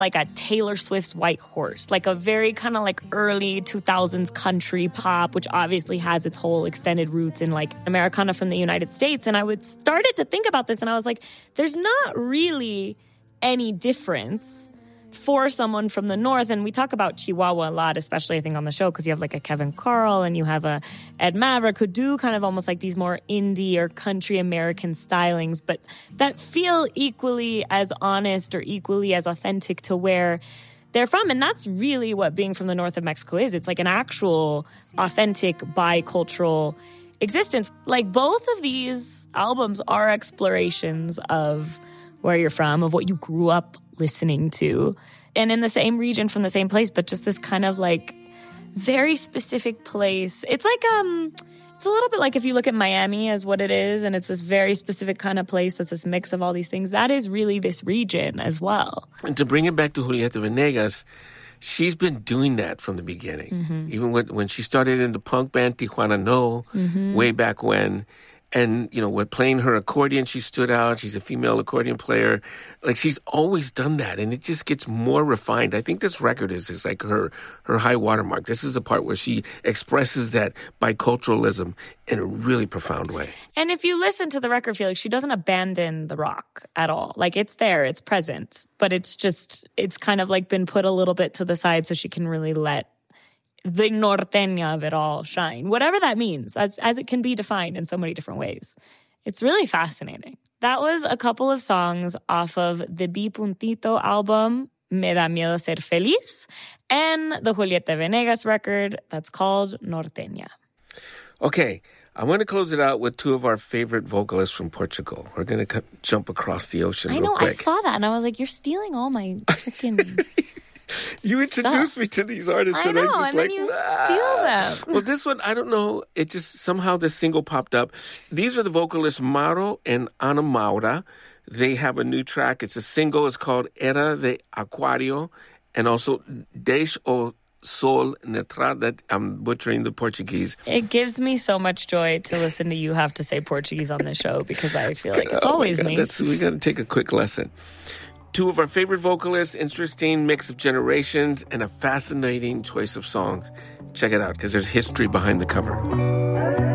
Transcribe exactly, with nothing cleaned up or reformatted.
like a Taylor Swift's White Horse, like a very kind of like early two thousands country pop, which obviously has its whole extended roots in like Americana from the United States. And I would started to think about this and I was like, there's not really any difference for someone from the North. And we talk about Chihuahua a lot, especially I think on the show, because you have like a Kevin Carl and you have a Ed Maverick who do kind of almost like these more indie or country American stylings, but that feel equally as honest or equally as authentic to where they're from. And that's really what being from the north of Mexico is. It's like an actual authentic bicultural existence. Like both of these albums are explorations of where you're from, of what you grew up listening to, and in the same region from the same place, but just this kind of like very specific place. It's like, um, it's a little bit like if you look at Miami as what it is, and it's this very specific kind of place that's this mix of all these things. That is really this region as well. And to bring it back to Julieta Venegas, she's been doing that from the beginning. Mm-hmm. Even when, when she started in the punk band Tijuana No, mm-hmm. way back when. And, you know, with playing her accordion, she stood out. She's a female accordion player. Like, she's always done that. And it just gets more refined. I think this record is, is like her, her high watermark. This is the part where she expresses that biculturalism in a really profound way. And if you listen to the record, feel like she doesn't abandon the rock at all. Like, it's there, it's present. But it's just, it's kind of like been put a little bit to the side so she can really let the norteña of it all shine, whatever that means, as as it can be defined in so many different ways. It's really fascinating. That was a couple of songs off of the B. Puntito album, Me Da Miedo Ser Feliz, and the Julieta Venegas record that's called Norteña. Okay, I want to close it out with two of our favorite vocalists from Portugal. We're going to jump across the ocean I real know, quick. I saw that, and I was like, you're stealing all my freaking... You introduced Stuff. me to these artists, I and know, I'm just and like, then you ah. steal them. Well, this one, I don't know. It just somehow this single popped up. These are the vocalists Mauro and Ana Maura. They have a new track. It's a single. It's called Era de Aquario, and also Deixe o Sol Netra. That I'm butchering the Portuguese. It gives me so much joy to listen to you have to say Portuguese on this show because I feel like it's oh always God, me. That's, we got to take a quick lesson. Two of our favorite vocalists, interesting mix of generations, and a fascinating choice of songs. Check it out, because there's history behind the cover.